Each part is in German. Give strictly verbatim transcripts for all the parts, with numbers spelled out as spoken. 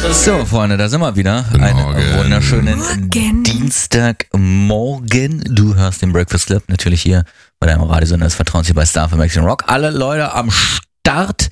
So, Freunde, da sind wir wieder. Einen wunderschönen Morgen. Dienstagmorgen. Du hörst den Breakfast Club natürlich hier bei deinem Radiosender des Vertrauens hier bei Star F M Rock. Alle Leute am Start.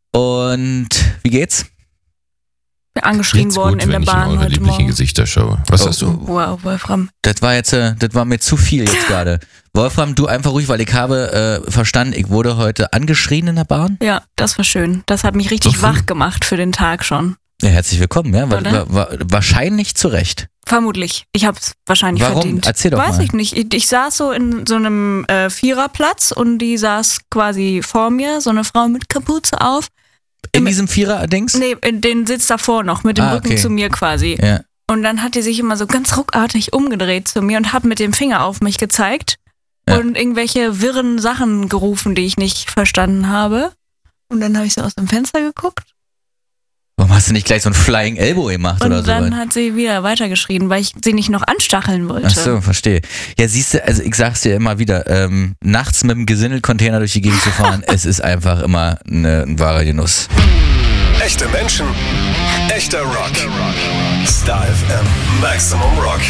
Und wie geht's? Angeschrien Jetzt worden gut, in der wenn Bahn ich in eure heute lieblichen Morgen. Gesichter schaue. Was Oh. hast du? Wow, Wolfram. Das war jetzt, äh, das war mir zu viel jetzt gerade. Wolfram, du einfach ruhig, weil ich habe äh, verstanden, ich wurde heute angeschrien in der Bahn. Ja, das war schön. Das hat mich richtig So früh? wach gemacht für den Tag schon. Ja, herzlich willkommen, ja. War, Oder? war, war, wahrscheinlich zu Recht. Vermutlich. Ich habe es wahrscheinlich Warum? verdient. Erzähl doch Weiß mal. ich nicht. Ich, ich saß so in so einem äh, Viererplatz und die saß quasi vor mir, so eine Frau mit Kapuze auf. In Im- diesem Vierer-Dings? Nee, in den Sitz davor noch, mit dem Ah, Rücken okay. zu mir quasi. Ja. Und dann hat die sich immer so ganz ruckartig umgedreht zu mir und hat mit dem Finger auf mich gezeigt Ja. und irgendwelche wirren Sachen gerufen, die ich nicht verstanden habe. Und dann habe ich so aus dem Fenster geguckt Warum hast du nicht gleich so ein Flying Elbow gemacht und oder so? dann hat sie wieder weitergeschrien, weil ich sie nicht noch anstacheln wollte. Ach so, verstehe. Ja, siehst du, also ich sag's dir immer wieder, ähm, nachts mit dem Gesindelcontainer durch die Gegend zu fahren, es ist einfach immer eine, ein wahrer Genuss. Echte Menschen, echter Rock. Star F M Maximum Rock.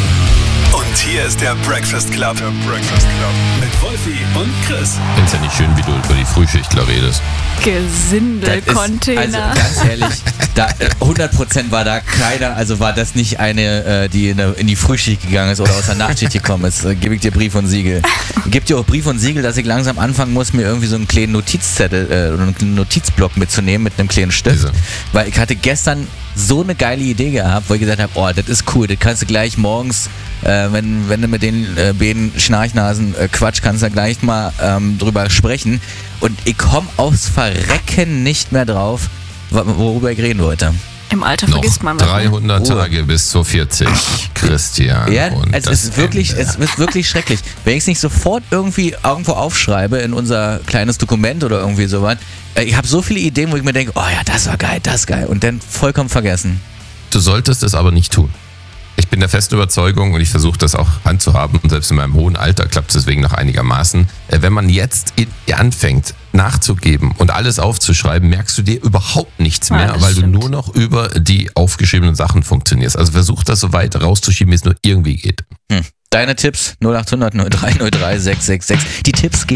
Und hier ist der Breakfast Club. Der Breakfast Club. Mit Wolfi und Chris. Ich find's ja nicht schön, wie du über die Frühschichtler redest. Gesindelcontainer. Also ganz ehrlich, da, äh, hundert Prozent war da keiner, also war das nicht eine, äh, die in, der, in die Frühschicht gegangen ist oder aus der Nachtschicht gekommen ist. Äh, Gebe ich dir Brief und Siegel. Ich gebe dir auch Brief und Siegel, dass ich langsam anfangen muss, mir irgendwie so einen kleinen Notizzettel äh, oder einen Notizblock mitzunehmen mit einem kleinen Stift. Diese. Weil ich hatte gestern so eine geile Idee gehabt, wo ich gesagt habe, oh, das ist cool, das kannst du gleich morgens, äh, wenn, wenn du mit den äh, beiden Schnarchnasen äh, Quatsch, kannst du gleich mal ähm, drüber sprechen. Und ich komme aufs Verrecken nicht mehr drauf, wo- worüber ich reden wollte. Im Alter Noch vergisst man was. ne? dreihundert Oh. Tage bis zu vierzig, Christian. Ja, und also das es ist wirklich, Ende. es ist wirklich schrecklich. Wenn ich es nicht sofort irgendwie irgendwo aufschreibe in unser kleines Dokument oder irgendwie sowas, äh, ich habe so viele Ideen, wo ich mir denke, oh ja, das war geil, das ist geil, und dann vollkommen vergessen. Du solltest es aber nicht tun. Ich bin der festen Überzeugung und ich versuche das auch handzuhaben, und selbst in meinem hohen Alter klappt es deswegen noch einigermaßen. Äh, Wenn man jetzt in, anfängt nachzugeben und alles aufzuschreiben, merkst du dir überhaupt nichts Ja, mehr, das weil stimmt. du nur noch über die aufgeschriebenen Sachen funktionierst. Also versuch das so weit rauszuschieben, wie es nur irgendwie geht. Hm. Deine Tipps null acht hundert null drei null drei sechs sechs sechs. Die Tipps geben